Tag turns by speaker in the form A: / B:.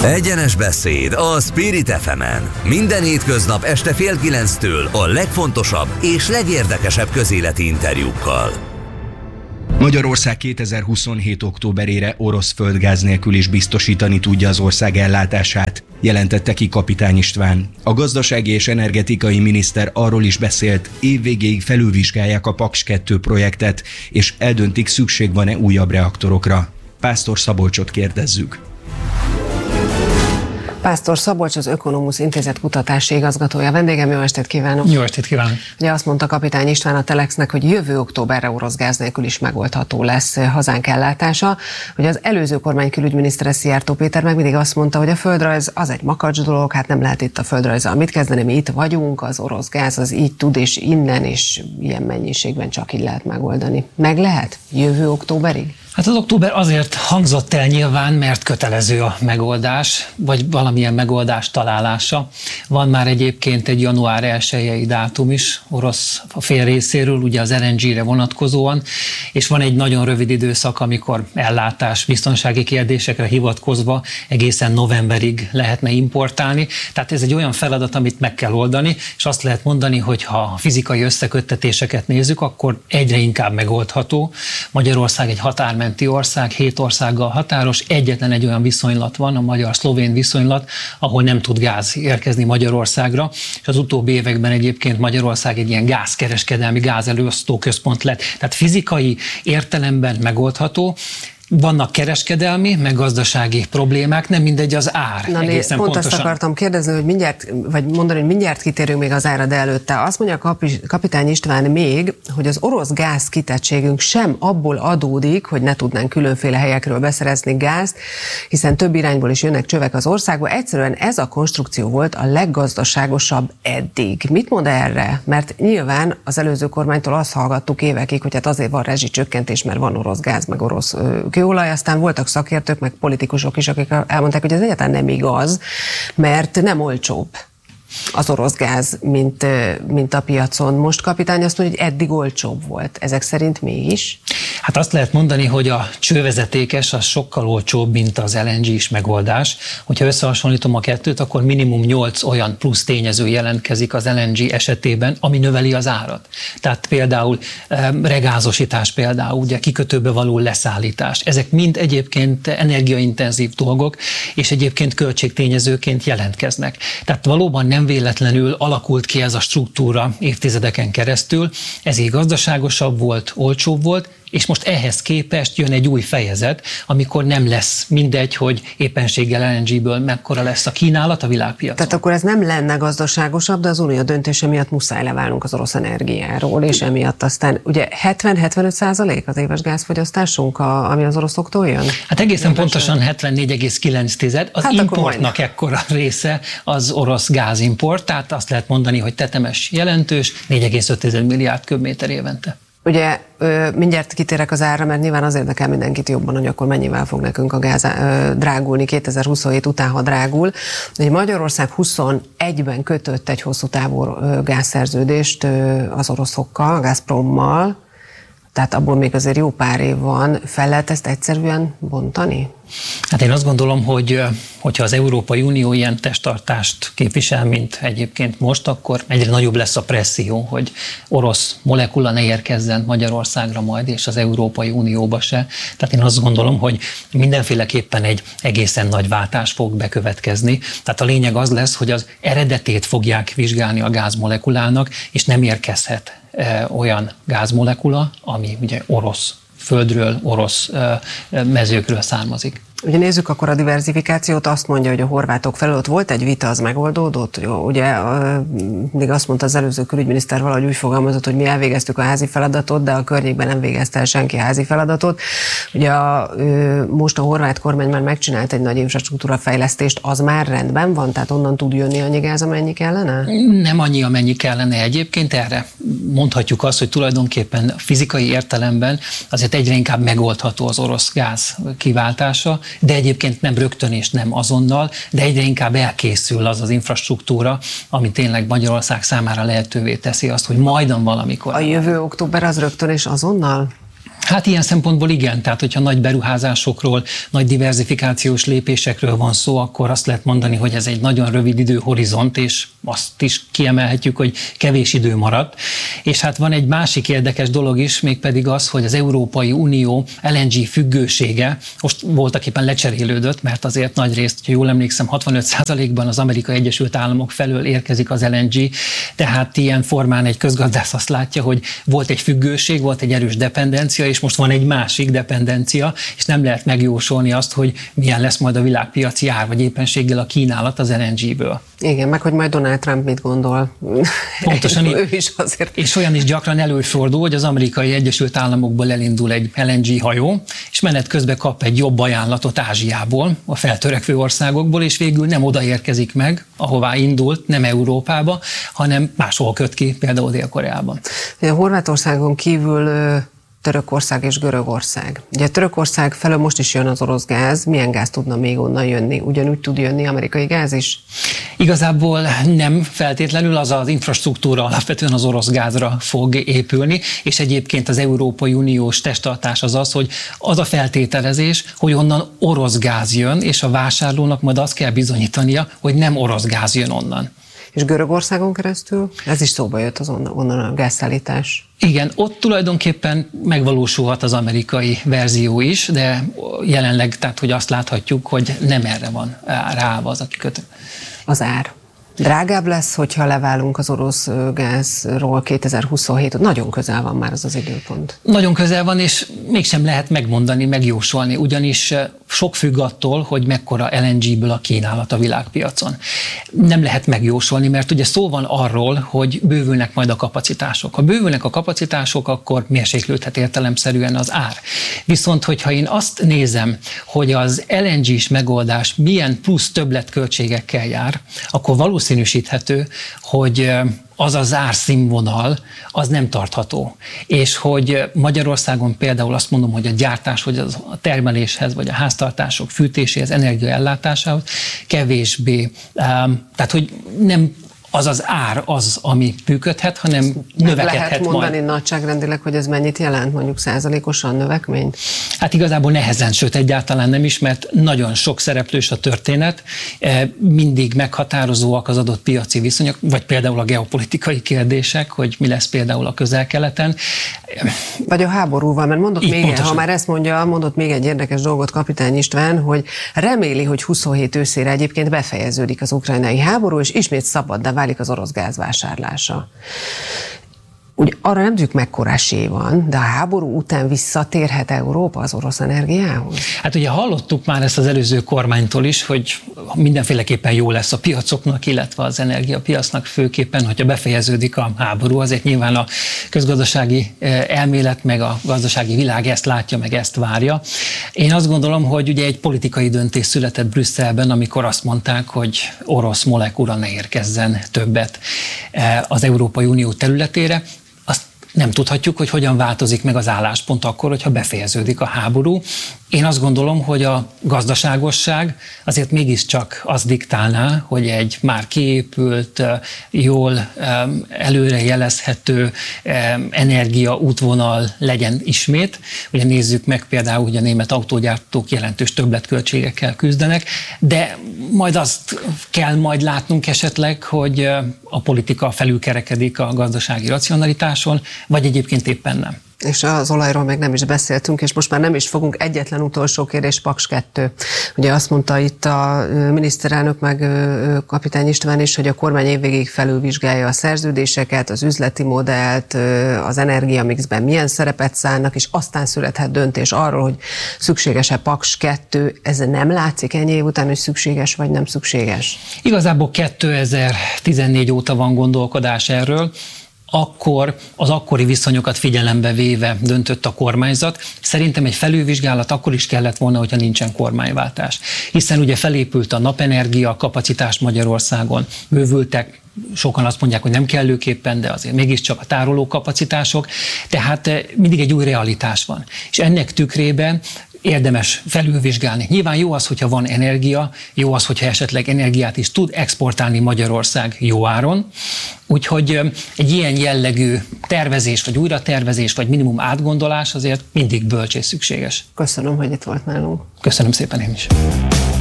A: Egyenes beszéd a Spirit FM-en. Minden hétköznap este 8:30-től a legfontosabb és legérdekesebb közéleti interjúkkal.
B: Magyarország 2027. októberére orosz földgáz nélkül is biztosítani tudja az ország ellátását, jelentette ki Kapitány István. A gazdasági és energetikai miniszter arról is beszélt, évvégéig felülvizsgálják a Paks 2 projektet, és eldöntik, szükség van-e újabb reaktorokra. Pásztor Szabolcsot kérdezzük.
C: Pásztor Szabolcs, az Ökonomusz Intézet kutatási igazgatója. Vendégem, jó estét kívánok!
D: Jó estét kívánok!
C: Ugye azt mondta Kapitány István a Telexnek, hogy jövő októberre orosz gáz nélkül is megoldható lesz hazánk ellátása. Ugye az előző kormány külügyminisztere, Szijjártó Péter meg mindig azt mondta, hogy a földrajz az egy makacs dolog, hát nem lehet itt a földrajzzal mit kezdeni, mi itt vagyunk, az orosz gáz az így tud, és innen és ilyen mennyiségben csak így lehet megoldani. Meg lehet? Jövő októberig?
D: Hát az október azért hangzott el nyilván, mert kötelező a megoldás, vagy valamilyen megoldás találása. Van már egyébként egy január 1-i dátum is orosz fél részéről, ugye az LNG-re vonatkozóan, és van egy nagyon rövid időszak, amikor ellátás, biztonsági kérdésekre hivatkozva egészen novemberig lehetne importálni. Tehát ez egy olyan feladat, amit meg kell oldani, és azt lehet mondani, hogy ha a fizikai összeköttetéseket nézzük, akkor egyre inkább megoldható. Magyarország egy határmenti ország, 7 országgal határos, egyetlen egy olyan viszonylat van, a magyar-szlovén viszonylat, ahol nem tud gáz érkezni Magyarországra, és az utóbbi években egyébként Magyarország egy ilyen gázkereskedelmi, gázelosztó központ lett. Tehát fizikai értelemben megoldható. Vannak kereskedelmi, meg gazdasági problémák, nem mindegy az ár. Egészen
C: pont
D: pontosan.
C: Azt akartam kérdezni, hogy mindjárt kitérünk még az ára, de előtte azt mondja Kapitány István még, hogy az orosz gáz kitettségünk sem abból adódik, hogy ne tudnánk különféle helyekről beszerezni gázt, hiszen több irányból is jönnek csövek az országba. Egyszerűen ez a konstrukció volt a leggazdaságosabb eddig. Mit mond erre? Mert nyilván az előző kormánytól azt hallgattuk évekig, hogy hát azért van rezsicsökkentés, mert van orosz gáz, meg orosz kőolaj, aztán voltak szakértők, meg politikusok is, akik elmondták, hogy ez egyáltalán nem igaz, mert nem olcsóbb az orosz gáz, mint a piacon. Most Kapitány azt mondja, hogy eddig olcsóbb volt. Ezek szerint mégis?
D: Hát azt lehet mondani, hogy a csővezetékes az sokkal olcsóbb, mint az LNG-s megoldás. Hogyha összehasonlítom a kettőt, akkor minimum 8 olyan plusz tényező jelentkezik az LNG esetében, ami növeli az árat. Tehát például regázosítás, például ugye kikötőbe való leszállítás. Ezek mind egyébként energiaintenzív dolgok, és egyébként költségtényezőként jelentkeznek. Tehát valóban nem véletlenül alakult ki ez a struktúra évtizedeken keresztül, ezért gazdaságosabb volt, olcsóbb volt, és most ehhez képest jön egy új fejezet, amikor nem lesz mindegy, hogy éppenséggel LNG-ből mekkora lesz a kínálat a világpiacon.
C: Tehát akkor ez nem lenne gazdaságosabb, de az unió döntése miatt muszáj leválnunk az orosz energiáról, és emiatt aztán ugye 70-75% az éves gázfogyasztásunk, ami az oroszoktól jön? Hát
D: egészen pontosan 74,9, az importnak ekkora része az orosz gázimport, tehát azt lehet mondani, hogy tetemes jelentős, 4,5 milliárd köbméter évente.
C: Ugye mindjárt kitérek az árra, mert nyilván az érdekel mindenkit jobban, hogy akkor mennyivel fog nekünk a gáz drágulni 2027 után, ha drágul. Ugye Magyarország 21-ben kötött egy hosszú távú gázszerződést az oroszokkal, a Gazprommal, tehát abból még azért jó pár év van. Fel lehet ezt egyszerűen bontani?
D: Hát én azt gondolom, hogy hogyha az Európai Unió ilyen testtartást képvisel, mint egyébként most, akkor egyre nagyobb lesz a presszió, hogy orosz molekula ne érkezzen Magyarországra majd, és az Európai Unióba se. Tehát én azt gondolom, hogy mindenféleképpen egy egészen nagy váltás fog bekövetkezni. Tehát a lényeg az lesz, hogy az eredetét fogják vizsgálni a gázmolekulának, és nem érkezhet olyan gázmolekula, ami ugye orosz földről, orosz mezőkről származik.
C: Ugye nézzük akkor a diverzifikációt, azt mondja, hogy a horvátok felől ott volt egy vita, az megoldódott. Jó, ugye mindig azt mondta az előző külügyminiszter, valahogy úgy fogalmazott, hogy mi elvégeztük a házi feladatot, de a környékben nem végezte el senki házi feladatot. Ugye most a horvát kormány már megcsinált egy nagy infrastruktúra fejlesztést, az már rendben van, tehát onnan tud jönni annyi gáz, amennyi kellene?
D: Nem annyi, amennyi kellene egyébként, erre mondhatjuk azt, hogy tulajdonképpen fizikai értelemben azért egyre inkább megoldható az orosz gáz kiváltása, de egyébként nem rögtön és nem azonnal, de egyre inkább elkészül az az infrastruktúra, ami tényleg Magyarország számára lehetővé teszi azt, hogy majdan valamikor.
C: A jövő október az rögtön és azonnal?
D: Hát ilyen szempontból igen, tehát hogyha nagy beruházásokról, nagy diverzifikációs lépésekről van szó, akkor azt lehet mondani, hogy ez egy nagyon rövid időhorizont, és azt is kiemelhetjük, hogy kevés idő maradt. És hát van egy másik érdekes dolog is, mégpedig az, hogy az Európai Unió LNG függősége most voltaképpen lecserélődött, mert azért nagy részt, ha jól emlékszem, 65%-ban az Amerikai Egyesült Államok felől érkezik az LNG, tehát ilyen formán egy közgazdász azt látja, hogy volt egy függőség, volt egy erős dependencia, és most van egy másik dependencia, és nem lehet megjósolni azt, hogy milyen lesz majd a világpiaci ár, vagy éppenséggel a kínálat az LNG-ből.
C: Igen, meg hogy majd Donald Trump mit gondol.
D: Pontosan
C: ő is azért. És
D: olyan is gyakran előfordul, hogy az Amerikai Egyesült Államokból elindul egy LNG hajó, és menet közben kap egy jobb ajánlatot Ázsiából, a feltörekvő országokból, és végül nem oda érkezik meg, ahová indult, nem Európába, hanem máshol köt ki, például Dél-Koreában.
C: A Horvátországon kívül Törökország és Görögország. Ugye Törökország felől most is jön az orosz gáz, milyen gáz tudna még onnan jönni? Ugyanúgy tud jönni amerikai gáz is?
D: Igazából nem feltétlenül, az az infrastruktúra alapvetően az orosz gázra fog épülni, és egyébként az Európai Uniós testtartás az, hogy az a feltételezés, hogy onnan orosz gáz jön, és a vásárlónak majd azt kell bizonyítania, hogy nem orosz gáz jön onnan.
C: És Görögországon keresztül? Ez is szóba jött onnan a gázszállítás.
D: Igen, ott tulajdonképpen megvalósulhat az amerikai verzió is, de jelenleg, tehát hogy azt láthatjuk, hogy nem erre van ráállva az a kikötő.
C: Az ár. Drágább lesz, hogyha leválunk az orosz gázról 2027, nagyon közel van már az időpont.
D: Nagyon közel van, és mégsem lehet megmondani, megjósolni, ugyanis sok függ attól, hogy mekkora LNG-ből a kínálat a világpiacon. Nem lehet megjósolni, mert ugye szó van arról, hogy bővülnek majd a kapacitások. Ha bővülnek a kapacitások, akkor mérséklődhet értelemszerűen az ár. Viszont, hogyha én azt nézem, hogy az LNG-s megoldás milyen plusz többletköltségekkel jár, akkor valószínűsíthető, hogy az árszínvonal az nem tartható. És hogy Magyarországon például azt mondom, hogy a gyártás, hogy a termeléshez, vagy a háztartások fűtéséhez, energiaellátásához kevésbé, tehát hogy nem az ár az, ami működhet, hanem növekedhet
C: lehet mondani majd. Nagyságrendileg, hogy ez mennyit jelent, mondjuk százalékosan növekményt?
D: Hát igazából nehezen, sőt egyáltalán nem is, mert nagyon sok szereplős a történet, mindig meghatározóak az adott piaci viszonyok, vagy például a geopolitikai kérdések, hogy mi lesz például a Közel-Keleten.
C: Vagy a háborúval, mert mondott még, ha már ezt mondja, mondott még egy érdekes dolgot Kapitány István, hogy reméli, hogy 27 őszére egyébként befejeződik az ukrajnai háború, és ismét szabaddá válik az orosz gázvásárlása. Úgy arra nem tudjuk, mekkora esély van, de a háború után visszatérhet Európa az orosz energiához? Hát
D: ugye hallottuk már ezt az előző kormánytól is, hogy mindenféleképpen jó lesz a piacoknak, illetve az energiapiacnak főképpen, hogyha befejeződik a háború. Azért nyilván a közgazdasági elmélet, meg a gazdasági világ ezt látja, meg ezt várja. Én azt gondolom, hogy ugye egy politikai döntés született Brüsszelben, amikor azt mondták, hogy orosz molekula ne érkezzen többet az Európai Unió területére. Nem tudhatjuk, hogy hogyan változik meg az álláspont akkor, hogyha befejeződik a háború. Én azt gondolom, hogy a gazdaságosság azért mégiscsak azt diktálná, hogy egy már kiépült, jól előrejelezhető energia útvonal legyen ismét. Ugye nézzük meg például, hogy a német autógyártók jelentős többletköltségekkel küzdenek, de majd azt kell majd látnunk esetleg, hogy a politika felülkerekedik a gazdasági racionalitáson, vagy egyébként éppen nem.
C: És az olajról még nem is beszéltünk, és most már nem is fogunk. Egyetlen utolsó kérdés, Paks 2. Ugye azt mondta itt a miniszterelnök, meg Kapitány István is, hogy a kormány évvégéig felülvizsgálja a szerződéseket, az üzleti modellt, az energiamixben milyen szerepet szánnak, és aztán születhet döntés arról, hogy szükséges-e Paks 2. Ez nem látszik ennyi év után, hogy szükséges vagy nem szükséges?
D: Igazából 2014 óta van gondolkodás erről. Akkor az akkori viszonyokat figyelembe véve döntött a kormányzat. Szerintem egy felülvizsgálat akkor is kellett volna, hogyha nincsen kormányváltás. Hiszen ugye felépült a napenergia kapacitás Magyarországon, bővültek, sokan azt mondják, hogy nem kellőképpen, de azért mégiscsak a tárolókapacitások, tehát mindig egy új realitás van. És ennek tükrében érdemes felülvizsgálni. Nyilván jó az, hogyha van energia, jó az, hogyha esetleg energiát is tud exportálni Magyarország jó áron. Úgyhogy egy ilyen jellegű tervezés, vagy újratervezés, vagy minimum átgondolás azért mindig bölcs és szükséges.
C: Köszönöm, hogy itt volt nálunk.
D: Köszönöm szépen én is.